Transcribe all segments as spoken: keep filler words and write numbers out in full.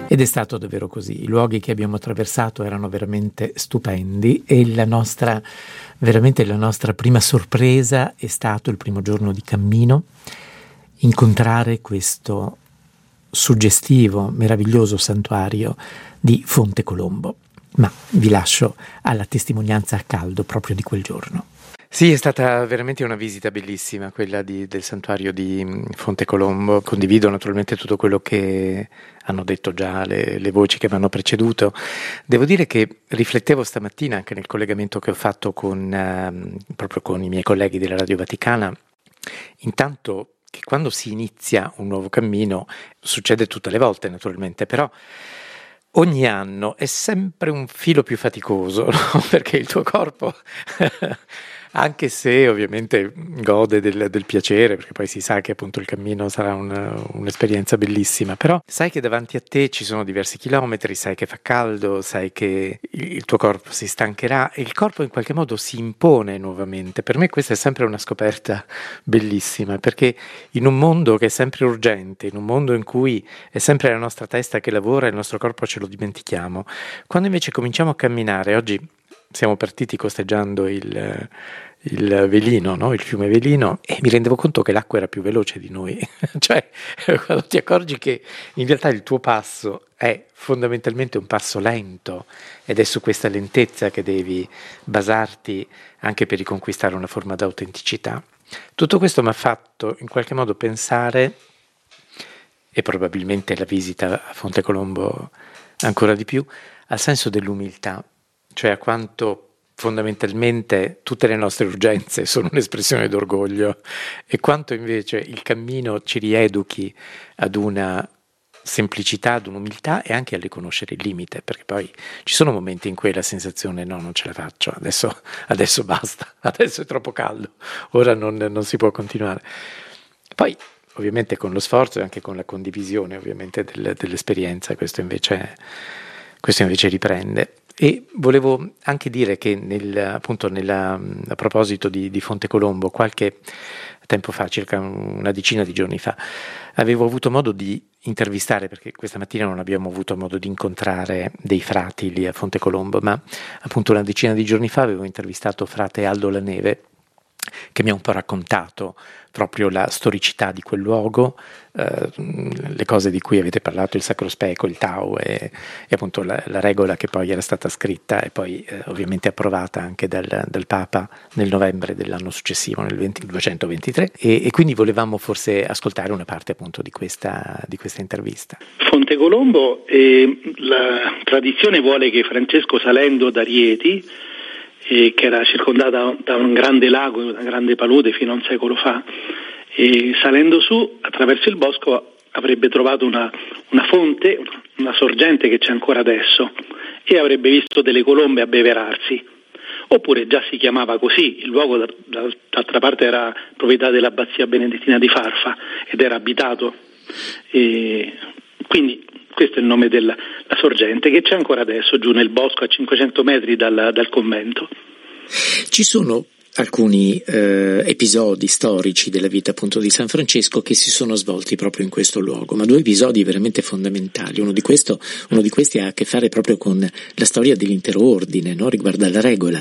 Ed è stato davvero così. I luoghi che abbiamo attraversato erano veramente stupendi e la nostra, veramente la nostra prima sorpresa è stato il primo giorno di cammino, incontrare questo suggestivo, meraviglioso santuario di Fonte Colombo. Ma vi lascio alla testimonianza a caldo proprio di quel giorno. Sì, è stata veramente una visita bellissima quella di, del santuario di Fonte Colombo. Condivido naturalmente tutto quello che hanno detto già le, le voci che mi hanno preceduto. Devo dire che riflettevo stamattina anche nel collegamento che ho fatto con, eh, proprio con i miei colleghi della Radio Vaticana, intanto che quando si inizia un nuovo cammino, succede tutte le volte naturalmente, però ogni anno è sempre un filo più faticoso, no? Perché il tuo corpo... anche se ovviamente gode del, del piacere, perché poi si sa che appunto il cammino sarà un, un'esperienza bellissima, però sai che davanti a te ci sono diversi chilometri, sai che fa caldo, sai che il tuo corpo si stancherà e il corpo in qualche modo si impone nuovamente. Per me questa è sempre una scoperta bellissima, perché in un mondo che è sempre urgente, in un mondo in cui è sempre la nostra testa che lavora e il nostro corpo ce lo dimentichiamo, quando invece cominciamo a camminare, oggi siamo partiti costeggiando il, il Velino, no? Il fiume Velino, e mi rendevo conto che l'acqua era più veloce di noi. Cioè, quando ti accorgi che in realtà il tuo passo è fondamentalmente un passo lento ed è su questa lentezza che devi basarti anche per riconquistare una forma d'autenticità. Tutto questo mi ha fatto in qualche modo pensare, e probabilmente la visita a Fonte Colombo ancora di più, al senso dell'umiltà. Cioè a quanto fondamentalmente tutte le nostre urgenze sono un'espressione d'orgoglio e quanto invece il cammino ci rieduchi ad una semplicità, ad un'umiltà e anche a riconoscere il limite, perché poi ci sono momenti in cui la sensazione no, non ce la faccio, adesso, adesso basta, adesso è troppo caldo, ora non, non si può continuare. Poi ovviamente con lo sforzo e anche con la condivisione ovviamente del, dell'esperienza questo invece, questo invece riprende. E volevo anche dire che nel, appunto nella, a proposito di, di Fonte Colombo, qualche tempo fa, circa una decina di giorni fa, avevo avuto modo di intervistare, perché questa mattina non abbiamo avuto modo di incontrare dei frati lì a Fonte Colombo, ma appunto una decina di giorni fa avevo intervistato frate Aldo Laneve, che mi ha un po' raccontato proprio la storicità di quel luogo, eh, le cose di cui avete parlato, il Sacro Speco, il Tao e, e appunto la, la regola che poi era stata scritta e poi eh, ovviamente approvata anche dal, dal Papa nel novembre dell'anno successivo, nel duecentoventitré, e, e quindi volevamo forse ascoltare una parte appunto di questa, di questa intervista. Fonte Colombo, eh, la tradizione vuole che Francesco, salendo da Rieti, Eh, che era circondata da un grande lago, una grande palude fino a un secolo fa, e salendo su attraverso il bosco avrebbe trovato una, una fonte, una sorgente che c'è ancora adesso, e avrebbe visto delle colombe abbeverarsi, oppure già si chiamava così, il luogo da, da, d'altra parte era proprietà dell'abbazia benedettina di Farfa ed era abitato, e quindi questo è il nome della la sorgente che c'è ancora adesso giù nel bosco a cinquecento metri dal, dal convento. Ci sono alcuni eh, episodi storici della vita appunto di San Francesco che si sono svolti proprio in questo luogo, ma due episodi veramente fondamentali. Uno di, questo, uno di questi ha a che fare proprio con la storia dell'intero ordine, no? Riguarda la regola.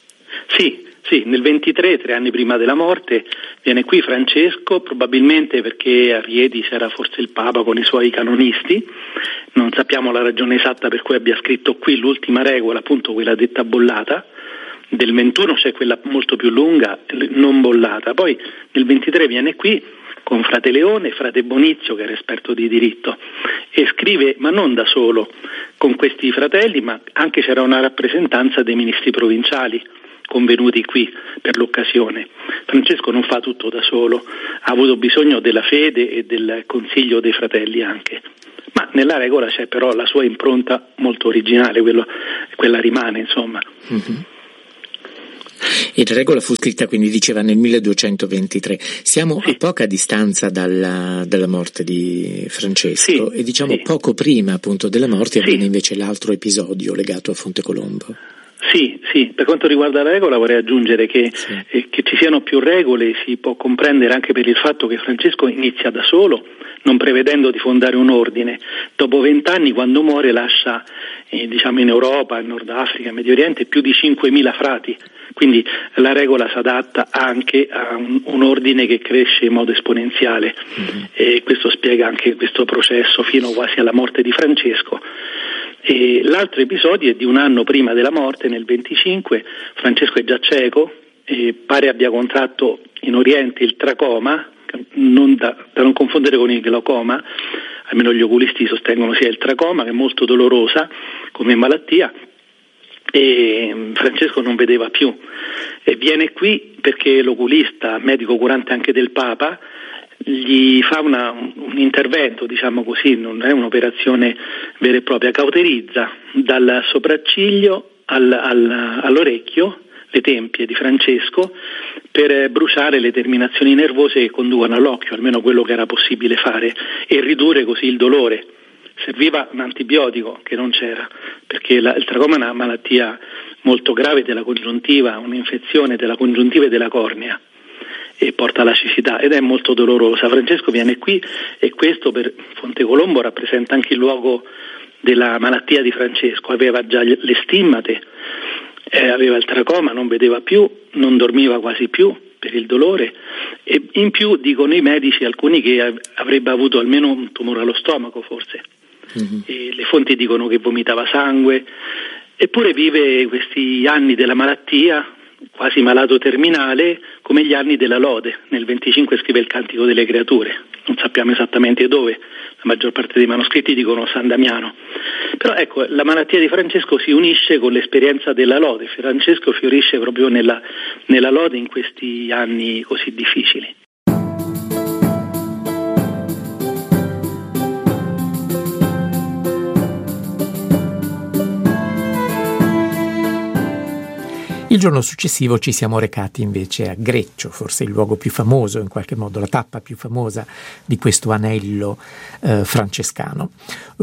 Sì, sì, nel ventitré, tre anni prima della morte, viene qui Francesco, probabilmente perché a Rieti c'era forse il Papa con i suoi canonisti, non sappiamo la ragione esatta per cui abbia scritto qui l'ultima regola, appunto quella detta bollata. Del ventuno c'è quella molto più lunga, non bollata. Poi nel ventitré viene qui con frate Leone, frate Bonizio che era esperto di diritto, e scrive, ma non da solo, con questi fratelli, ma anche c'era una rappresentanza dei ministri provinciali convenuti qui per l'occasione. Francesco non fa tutto da solo, ha avuto bisogno della fede e del consiglio dei fratelli anche. Ma nella regola c'è però la sua impronta molto originale, quello, quella rimane, insomma. Mm-hmm. E la regola fu scritta, quindi diceva, nel milleduecentoventitré. Siamo sì. a poca distanza dalla, dalla morte di Francesco, sì, e diciamo sì. poco prima appunto della morte avviene sì. invece l'altro episodio legato a Fonte Colombo. Sì, sì, per quanto riguarda la regola vorrei aggiungere che, sì. eh, che ci siano più regole si può comprendere anche per il fatto che Francesco inizia da solo, non prevedendo di fondare un ordine. Dopo vent'anni, quando muore, lascia eh, diciamo in Europa, in Nord Africa, in Medio Oriente più di cinquemila frati, quindi la regola si adatta anche a un, un ordine che cresce in modo esponenziale, mm-hmm. e questo spiega anche questo processo fino quasi alla morte di Francesco. E l'altro episodio è di un anno prima della morte, nel venticinque. Francesco è già cieco e pare abbia contratto in Oriente il tracoma, non da, da non confondere con il glaucoma, almeno gli oculisti sostengono sia il tracoma, che è molto dolorosa come malattia, e Francesco non vedeva più e viene qui perché l'oculista, medico curante anche del Papa, gli fa una, un intervento, diciamo così, non è un'operazione vera e propria, cauterizza dal sopracciglio al, al, all'orecchio le tempie di Francesco per bruciare le terminazioni nervose che conducono all'occhio, almeno quello che era possibile fare, e ridurre così il dolore. Serviva un antibiotico che non c'era, perché la, il tracoma è una malattia molto grave della congiuntiva, un'infezione della congiuntiva e della cornea, e porta alla cecità ed è molto dolorosa. Francesco viene qui e questo per Fontecolombo rappresenta anche il luogo della malattia di Francesco. Aveva già le stimmate, eh, aveva il tracoma, non vedeva più, non dormiva quasi più per il dolore, e in più dicono i medici alcuni che avrebbe avuto almeno un tumore allo stomaco forse, mm-hmm. e le fonti dicono che vomitava sangue, eppure vive questi anni della malattia quasi malato terminale, come gli anni della lode. Nel venticinque scrive il Cantico delle Creature, non sappiamo esattamente dove, la maggior parte dei manoscritti dicono San Damiano, però ecco, la malattia di Francesco si unisce con l'esperienza della lode. Francesco fiorisce proprio nella, nella lode in questi anni così difficili. Il giorno successivo ci siamo recati invece a Greccio, forse il luogo più famoso, in qualche modo la tappa più famosa di questo anello eh, francescano.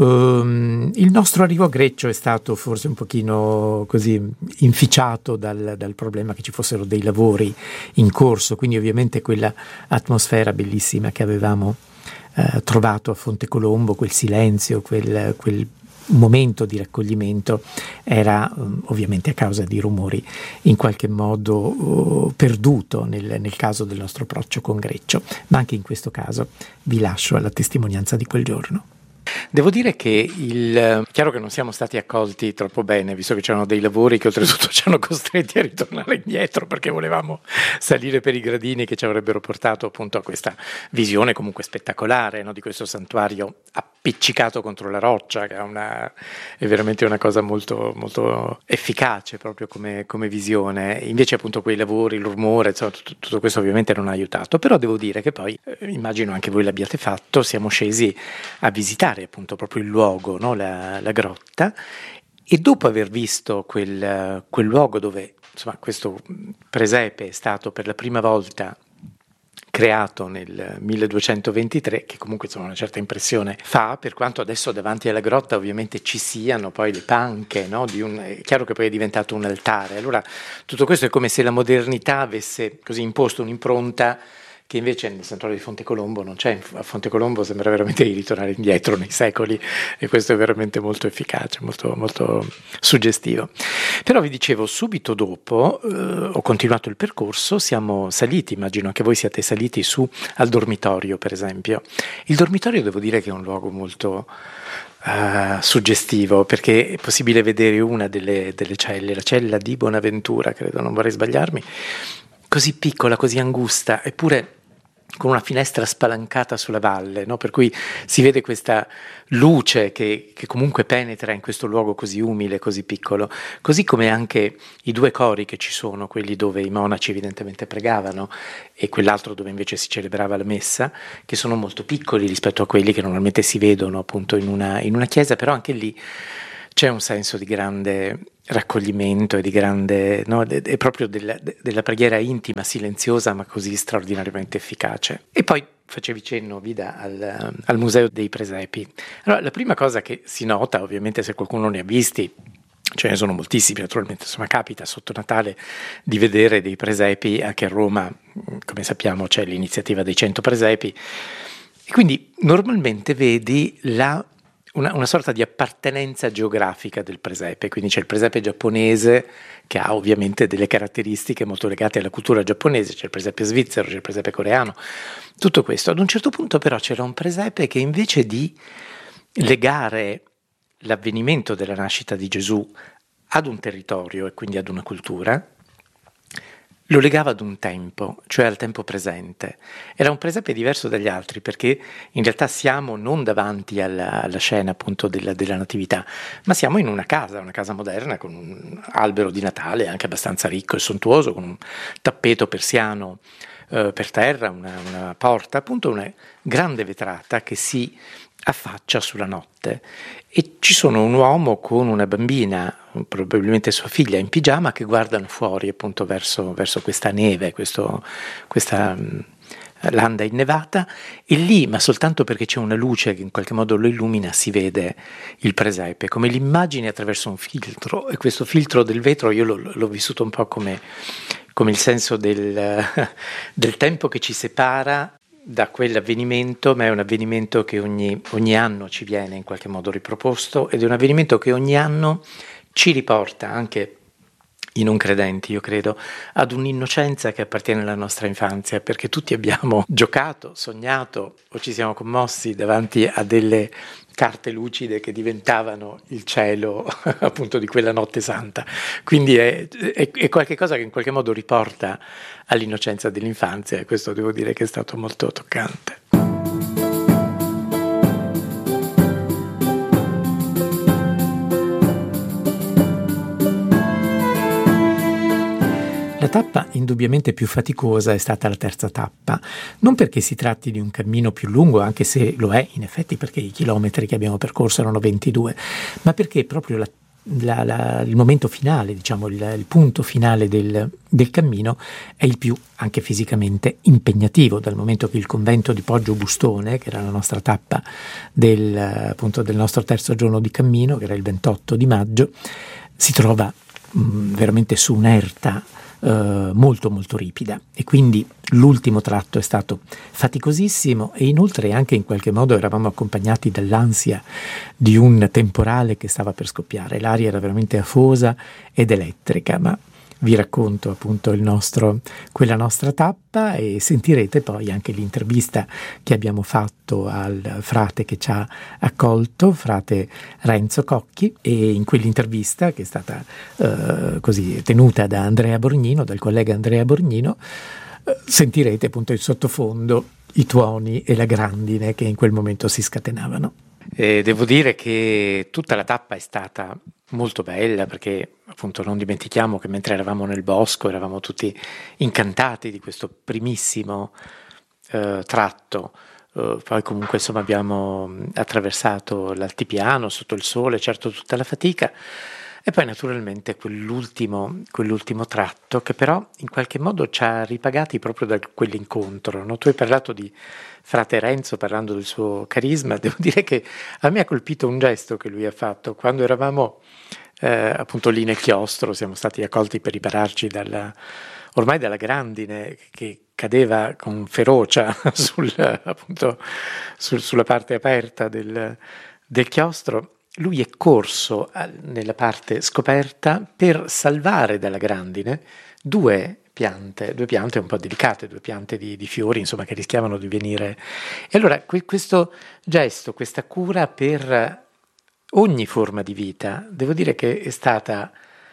Um, il nostro arrivo a Greccio è stato forse un pochino così inficiato dal, dal problema che ci fossero dei lavori in corso, quindi ovviamente quella atmosfera bellissima che avevamo eh, trovato a Fontecolombo, quel silenzio, quel, quel momento di raccoglimento era um, ovviamente a causa di rumori in qualche modo uh, perduto nel, nel caso del nostro approccio con Greccio, ma anche in questo caso vi lascio alla testimonianza di quel giorno. Devo dire che il chiaro che non siamo stati accolti troppo bene, visto che c'erano dei lavori che oltretutto ci hanno costretti a ritornare indietro perché volevamo salire per i gradini che ci avrebbero portato appunto a questa visione comunque spettacolare, no, di questo santuario appiccicato contro la roccia, che è, una, è veramente una cosa molto, molto efficace proprio come, come visione. Invece appunto quei lavori, il rumore, insomma, tutto, tutto questo ovviamente non ha aiutato, però devo dire che poi, eh, immagino anche voi l'abbiate fatto, siamo scesi a visitare appunto proprio il luogo, no? la, la grotta, e dopo aver visto quel, quel luogo dove insomma questo presepe è stato per la prima volta creato nel milleduecentoventitré, che comunque insomma una certa impressione fa, per quanto adesso davanti alla grotta ovviamente ci siano poi le panche, no? Di un, è chiaro che poi è diventato un altare. Allora tutto questo è come se la modernità avesse così imposto un'impronta che invece nel santuario di Fontecolombo non c'è. A Fontecolombo sembra veramente di ritornare indietro nei secoli, e questo è veramente molto efficace, molto, molto suggestivo. Però vi dicevo, subito dopo eh, ho continuato il percorso, siamo saliti, immagino che voi siate saliti su al dormitorio per esempio. Il dormitorio devo dire che è un luogo molto Uh, suggestivo, perché è possibile vedere una delle, delle celle, la cella di Bonaventura, credo, non vorrei sbagliarmi, così piccola, così angusta, eppure con una finestra spalancata sulla valle, no? Per cui si vede questa luce che, che comunque penetra in questo luogo così umile, così piccolo, così come anche i due cori che ci sono, quelli dove i monaci evidentemente pregavano e quell'altro dove invece si celebrava la messa, che sono molto piccoli rispetto a quelli che normalmente si vedono appunto in una, in una chiesa, però anche lì c'è un senso di grande raccoglimento e di grande, no, è proprio della, della preghiera intima, silenziosa, ma così straordinariamente efficace. E poi facevi cenno, Vida, al, al Museo dei Presepi. Allora, la prima cosa che si nota, ovviamente se qualcuno ne ha visti, Ce ne sono moltissimi, naturalmente, insomma capita sotto Natale di vedere dei presepi, anche a Roma, come sappiamo c'è l'iniziativa dei cento presepi, e quindi normalmente vedi la, una, una sorta di appartenenza geografica del presepe, quindi c'è il presepe giapponese che ha ovviamente delle caratteristiche molto legate alla cultura giapponese, c'è il presepe svizzero, c'è il presepe coreano, tutto questo. Ad un certo punto però c'era un presepe che invece di legare l'avvenimento della nascita di Gesù ad un territorio e quindi ad una cultura, lo legava ad un tempo, cioè al tempo presente. Era un presepe diverso dagli altri perché in realtà siamo non davanti alla, alla scena appunto della, della natività, ma siamo in una casa, una casa moderna con un albero di Natale anche abbastanza ricco e sontuoso, con un tappeto persiano eh, per terra, una, una porta, appunto una grande vetrata che si affaccia sulla notte e ci sono un uomo con una bambina, probabilmente sua figlia, in pigiama, che guardano fuori appunto verso, verso questa neve, questo, questa um, landa innevata, e lì, ma soltanto perché c'è una luce che in qualche modo lo illumina, si vede il presepe come l'immagine attraverso un filtro, e questo filtro del vetro io l'ho, l'ho vissuto un po' come, come il senso del, del tempo che ci separa da quell'avvenimento, ma è un avvenimento che ogni, ogni anno ci viene in qualche modo riproposto, ed è un avvenimento che ogni anno ci riporta, anche i non credenti, io credo, ad un'innocenza che appartiene alla nostra infanzia, perché tutti abbiamo giocato, sognato o ci siamo commossi davanti a delle carte lucide che diventavano il cielo appunto di quella notte santa. Quindi è, è, è qualcosa che in qualche modo riporta all'innocenza dell'infanzia, e questo devo dire che è stato molto toccante. La tappa indubbiamente più faticosa è stata la terza tappa, non perché si tratti di un cammino più lungo, anche se lo è in effetti perché i chilometri che abbiamo percorso erano ventidue, ma perché proprio la, la, la, il momento finale, diciamo il, il punto finale del, del cammino è il più anche fisicamente impegnativo, dal momento che il convento di Poggio Bustone, che era la nostra tappa del, appunto, del nostro terzo giorno di cammino, che era il ventotto di maggio, si trova mh, veramente su un'erta Uh, molto molto ripida, e quindi l'ultimo tratto è stato faticosissimo, e inoltre anche in qualche modo eravamo accompagnati dall'ansia di un temporale che stava per scoppiare. L'aria era veramente afosa ed elettrica, ma vi racconto appunto il nostro, quella nostra tappa, e sentirete poi anche l'intervista che abbiamo fatto al frate che ci ha accolto, frate Renzo Cocchi, e in quell'intervista, che è stata eh, così tenuta da Andrea Borgnino, dal collega Andrea Borgnino, eh, sentirete appunto in sottofondo i tuoni e la grandine che in quel momento si scatenavano. E devo dire che tutta la tappa è stata molto bella, perché appunto non dimentichiamo che mentre eravamo nel bosco eravamo tutti incantati di questo primissimo eh, tratto, uh, poi comunque insomma abbiamo attraversato l'altipiano sotto il sole, certo tutta la fatica, e poi naturalmente quell'ultimo, quell'ultimo tratto che però in qualche modo ci ha ripagati proprio da quell'incontro, no? Tu hai parlato di frate Renzo, parlando del suo carisma. Devo dire che a me ha colpito un gesto che lui ha fatto quando eravamo eh, appunto lì nel chiostro, siamo stati accolti per ripararci dalla, ormai dalla grandine che cadeva con ferocia sul, appunto, sul, sulla parte aperta del, del chiostro. Lui è corso nella parte scoperta per salvare dalla grandine due piante, due piante un po' delicate, due piante di, di fiori, insomma, che rischiavano di venire. E allora que- questo gesto, questa cura per ogni forma di vita, devo dire che è stata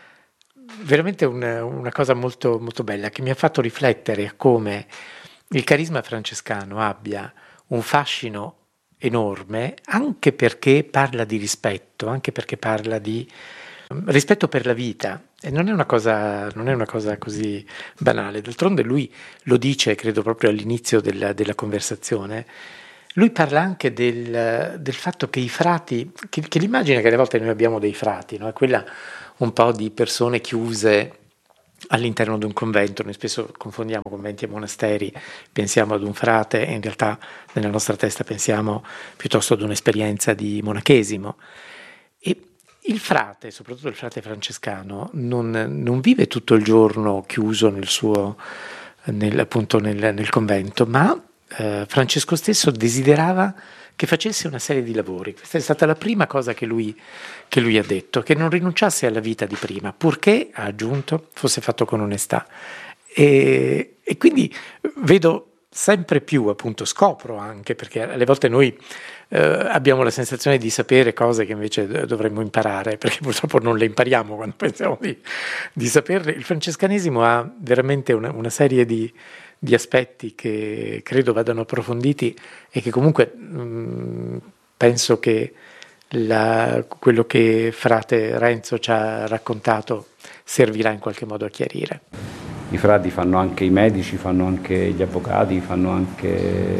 veramente una, una cosa molto, molto bella, che mi ha fatto riflettere a come il carisma francescano abbia un fascino enorme, anche perché parla di rispetto, anche perché parla di rispetto per la vita, e non è una cosa, non è una cosa così banale. D'altronde lui lo dice, credo proprio all'inizio della, della conversazione. Lui parla anche del, del fatto che i frati, che, che l'immagine che alle volte noi abbiamo dei frati, no? È quella un po' di persone chiuse all'interno di un convento. Noi spesso confondiamo conventi e monasteri, pensiamo ad un frate e in realtà nella nostra testa pensiamo piuttosto ad un'esperienza di monachesimo. E il frate, soprattutto il frate francescano, non, non vive tutto il giorno chiuso nel suo, nel, appunto nel, nel convento, ma eh, Francesco stesso desiderava che facesse una serie di lavori. Questa è stata la prima cosa che lui, che lui ha detto, che non rinunciasse alla vita di prima, purché, ha aggiunto, fosse fatto con onestà. E, e quindi vedo sempre più, appunto, scopro anche, perché alle volte noi eh, abbiamo la sensazione di sapere cose che invece dovremmo imparare, perché purtroppo non le impariamo quando pensiamo di, di saperle. Il francescanesimo ha veramente una, una serie di, di aspetti che credo vadano approfonditi e che comunque mh, penso che la, quello che frate Renzo ci ha raccontato servirà in qualche modo a chiarire. I frati fanno anche i medici, fanno anche gli avvocati, fanno anche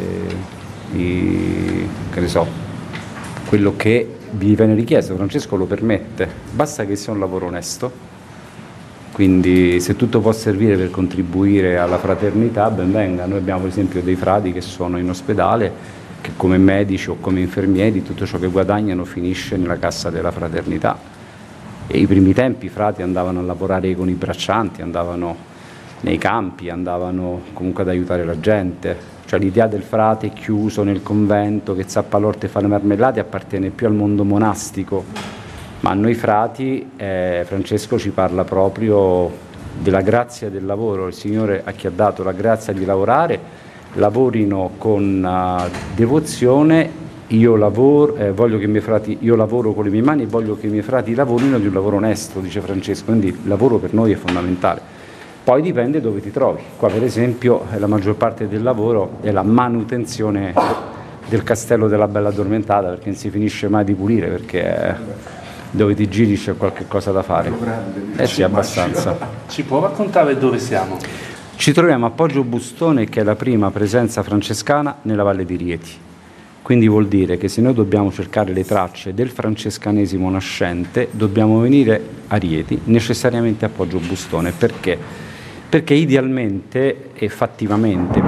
i, che ne so, quello che vi viene richiesto. Francesco lo permette, basta che sia un lavoro onesto. Quindi se tutto può servire per contribuire alla fraternità, ben venga. Noi abbiamo per esempio dei frati che sono in ospedale, che come medici o come infermieri tutto ciò che guadagnano finisce nella cassa della fraternità. E i primi tempi i frati andavano a lavorare con i braccianti, andavano nei campi, andavano comunque ad aiutare la gente, cioè l'idea del frate chiuso nel convento che zappa l'orto e fa le marmellate appartiene più al mondo monastico, ma a noi frati eh, Francesco ci parla proprio della grazia del lavoro. Il Signore a chi ha dato la grazia di lavorare lavorino con uh, devozione. Io lavoro, eh, voglio che i miei frati, io lavoro con le mie mani e voglio che i miei frati lavorino di un lavoro onesto, dice Francesco, quindi il lavoro per noi è fondamentale. Poi dipende dove ti trovi. Qua per esempio la maggior parte del lavoro è la manutenzione del castello della Bella Addormentata, perché non si finisce mai di pulire, perché dove ti giri c'è qualche cosa da fare. Eh sì, abbastanza. Ci può raccontare dove siamo? Ci troviamo a Poggio Bustone, che è la prima presenza francescana nella Valle di Rieti. Quindi vuol dire che se noi dobbiamo cercare le tracce del francescanesimo nascente, dobbiamo venire a Rieti, necessariamente a Poggio Bustone. Perché? Perché idealmente e fattivamente,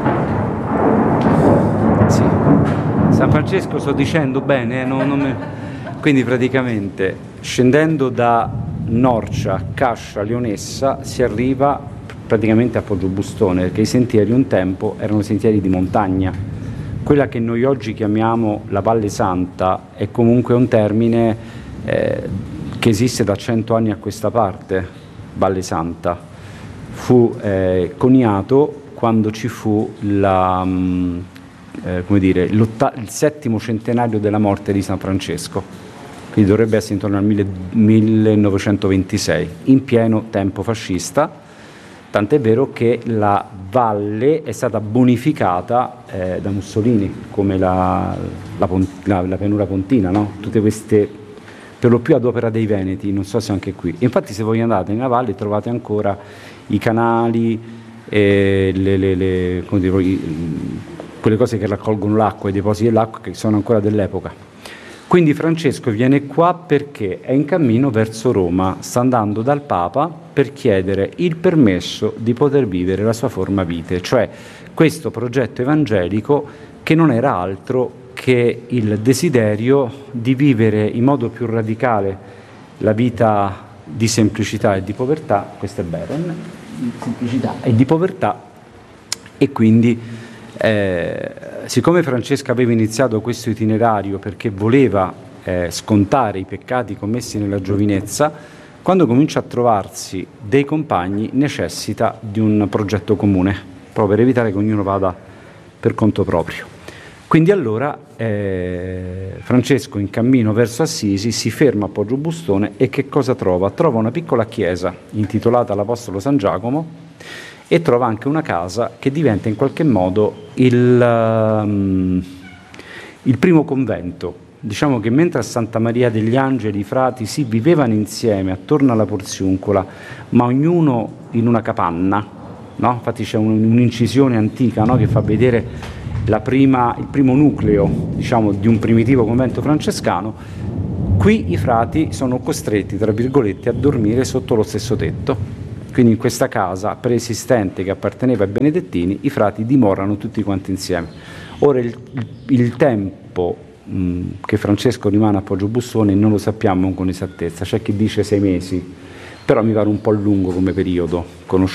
sì, San Francesco sto dicendo bene, eh, non, non me... quindi praticamente scendendo da Norcia, Cascia, Leonessa si arriva praticamente a Poggio Bustone, perché i sentieri un tempo erano sentieri di montagna. Quella che noi oggi chiamiamo la Valle Santa è comunque un termine eh, che esiste da cento anni a questa parte, Valle Santa. Fu eh, coniato quando ci fu la, mh, eh, come dire, il settimo centenario della morte di San Francesco, quindi dovrebbe essere intorno al millenovecentoventisei, in pieno tempo fascista, tant'è vero che la valle è stata bonificata eh, da Mussolini, come la, la, la, la pianura pontina, no? Tutte queste, per lo più ad opera dei Veneti, non so se anche qui. Infatti se voi andate nella valle trovate ancora i canali, eh, le, le, le, come dire, quelle cose che raccolgono l'acqua, i depositi dell'acqua che sono ancora dell'epoca. Quindi Francesco viene qua perché è in cammino verso Roma, sta andando dal Papa per chiedere il permesso di poter vivere la sua forma vitae, cioè questo progetto evangelico che non era altro che il desiderio di vivere in modo più radicale la vita di semplicità e di povertà, questo è Beren, di semplicità e di povertà, e quindi eh, siccome Francesca aveva iniziato questo itinerario perché voleva eh, scontare i peccati commessi nella giovinezza, quando comincia a trovarsi dei compagni necessita di un progetto comune, proprio per evitare che ognuno vada per conto proprio. Quindi allora eh, Francesco in cammino verso Assisi si ferma a Poggio Bustone e che cosa trova? Trova una piccola chiesa intitolata all'Apostolo San Giacomo e trova anche una casa che diventa in qualche modo il, um, il primo convento. Diciamo che mentre a Santa Maria degli Angeli i frati si vivevano insieme attorno alla Porziuncola, ma ognuno in una capanna, no? Infatti c'è un, un'incisione antica, no? Che fa vedere La prima, il primo nucleo, diciamo, di un primitivo convento francescano. Qui i frati sono costretti, tra virgolette, a dormire sotto lo stesso tetto. Quindi in questa casa preesistente che apparteneva ai benedettini, i frati dimorano tutti quanti insieme. Ora il, il tempo mh, che Francesco rimane a Poggio Bussone non lo sappiamo con esattezza, c'è chi dice sei mesi, però mi pare un po' lungo come periodo, conoscendo